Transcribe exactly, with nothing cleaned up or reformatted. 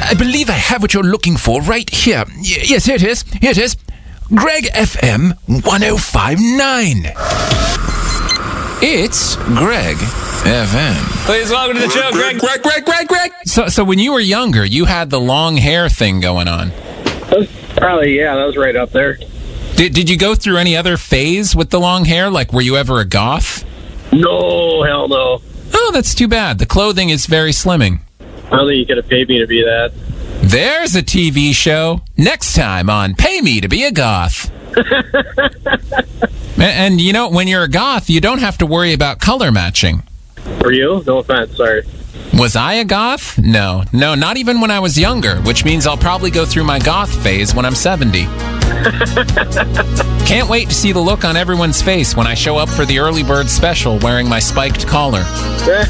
I believe I have what you're looking for right here. Y- yes, here it is. Here it is. Greg F M one oh five point nine. It's Greg F M. Please welcome to the show, Greg. Greg, Greg, Greg, Greg. So, so when you were younger, you had the long hair thing going on. Probably, yeah, that was right up there. Did Did you go through any other phase with the long hair? Like, were you ever a goth? No, hell no. Oh, that's too bad. The clothing is very slimming. I don't think you could have paid me to be that. There's a T V show next time on Pay Me to Be a Goth. and, and, you know, when you're a goth, you don't have to worry about color matching. For you? No offense, sorry. Was I a goth? No. No, not even when I was younger, which means I'll probably go through my goth phase when I'm seventy. Can't wait to see the look on everyone's face when I show up for the early bird special wearing my spiked collar.